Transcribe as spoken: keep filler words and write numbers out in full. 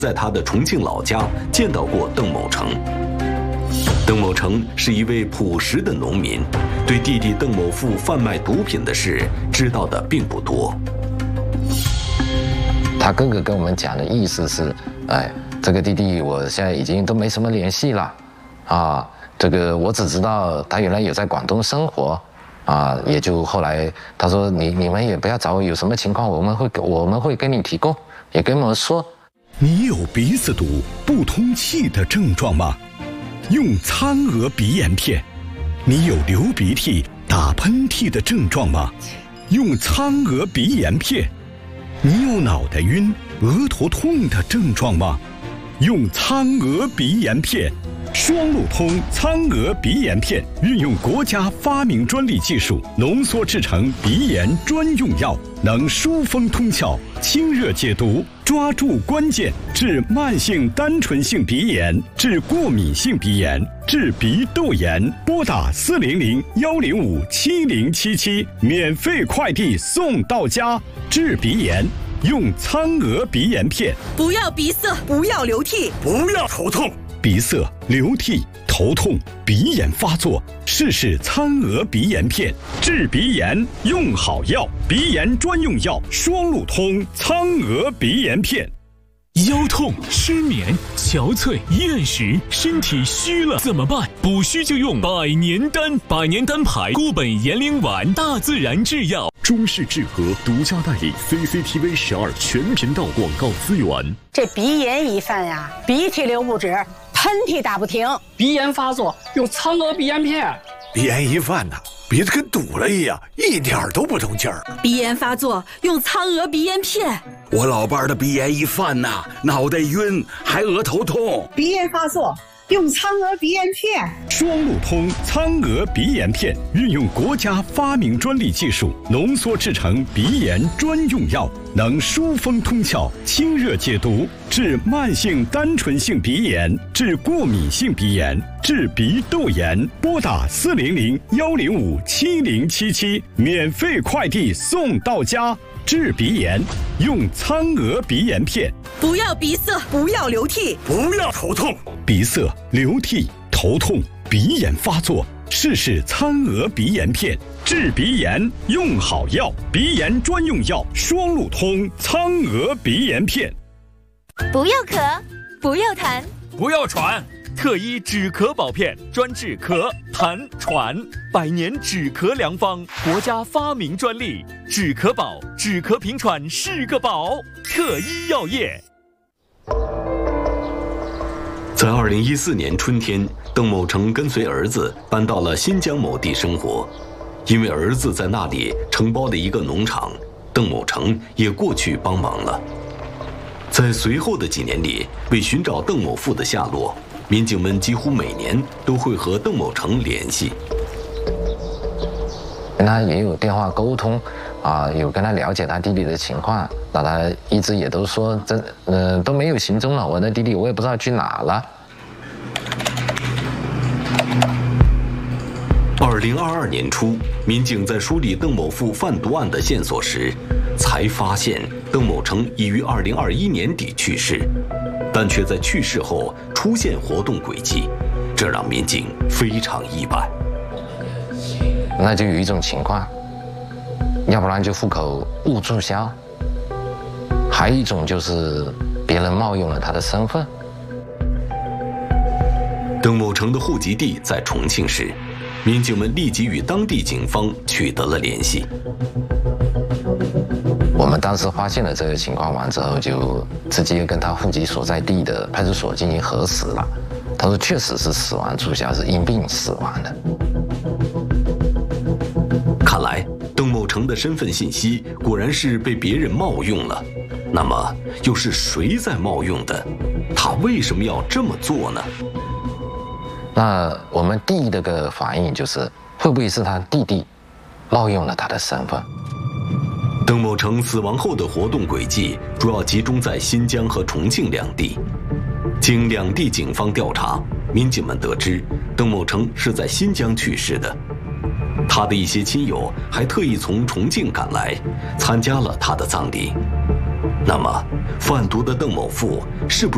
在他的重庆老家见到过邓某成。邓某成是一位朴实的农民，对弟弟邓某富贩卖毒品的事知道的并不多。 他哥哥跟我们讲的意思是，哎，这个弟弟我现在已经都没什么联系了，啊，这个我只知道他原来有在广东生活，啊，也就后来他说你你们也不要找我，有什么情况我们会我们会跟你提供，也跟我们说。 你有鼻子堵、不通气的症状吗？用苍娥鼻炎片。你有流鼻涕、打喷嚏的症状吗？用苍娥鼻炎片。你有脑袋晕、额头痛的症状吗？用苍娥鼻炎片。双路通苍娥鼻炎片运用国家发明专利技术浓缩制成鼻炎专用药，能疏风通窍、清热解毒，抓住关键，治慢性单纯性鼻炎，治过敏性鼻炎，治鼻窦炎。拨打四零零幺零五七零七七，免费快递送到家。治鼻炎用苍娥鼻炎片。 不要鼻塞，不要流涕， 不要头痛。鼻塞、流涕、头痛、鼻炎发作，试试苍娥鼻炎片，治鼻炎用好药，鼻炎专用药，双路通苍娥鼻炎片。 腰痛、失眠、憔悴、厌食，身体虚了怎么办？补虚就用百年丹，百年丹牌固本延龄丸，大自然制药。 中式治和独家代理 C C T V 十二全频道广告资源。 这鼻炎一犯呀，鼻涕流不止，喷嚏打不停， 鼻炎发作用苍娥鼻炎片。 鼻炎一犯呐，鼻子跟堵了一样，一点都不通气儿。 鼻炎发作用苍娥鼻炎片。 我老伴儿的鼻炎一犯呐，脑袋晕，还额头痛。 鼻炎发作用苍娥鼻炎片。 双路通苍娥鼻炎片运用国家发明专利技术浓缩制成鼻炎专用药，能疏风通窍、清热解毒，治慢性单纯性鼻炎，治过敏性鼻炎，治鼻窦炎。拨打四零零幺零五七零七七，免费快递送到家。治鼻炎用苍娥鼻炎片。 不要鼻塞，不要流涕， 不要头痛。 鼻塞、流涕、头痛、鼻炎发作，试试苍娥鼻炎片，治鼻炎用好药，鼻炎专用药，双路通苍娥鼻炎片。 不要咳，不要痰， 不要喘。特医止咳宝片，专治咳、痰、喘，百年止咳良方，国家发明专利。止咳宝，止咳平喘是个宝。特医药业。 在二零一四年春天，邓某成跟随儿子搬到了新疆某地生活，因为儿子在那里承包了一个农场，邓某成也过去帮忙了。在随后的几年里，为寻找邓某富的下落，民警们几乎每年都会和邓某成联系， 跟他也有电话沟通，啊，有跟他了解他弟弟的情况，那他一直也都说这呃都没有行踪了，我的弟弟我也不知道去哪了。 二零二二年初，民警在梳理邓某富贩毒案的线索时，才发现邓某成已于二零二一年底去世，但却在去世后出现活动轨迹，这让民警非常意外。 那就有一种情况，要不然就户口误注销，还有一种就是别人冒用了他的身份。 邓某成的户籍地在重庆市，民警们立即与当地警方取得了联系。 我们当时发现了这个情况完之后，就直接跟他户籍所在地的派出所进行核实了。他说确实是死亡注销，是因病死亡的。 看来邓某成的身份信息果然是被别人冒用了。那么又是谁在冒用的？他为什么要这么做呢？ 那我们第一的个反应就是，会不会是他弟弟冒用了他的身份？ 邓某成死亡后的活动轨迹主要集中在新疆和重庆两地。经两地警方调查，民警们得知邓某成是在新疆去世的，他的一些亲友还特意从重庆赶来，参加了他的葬礼。那么，贩毒的邓某富是不是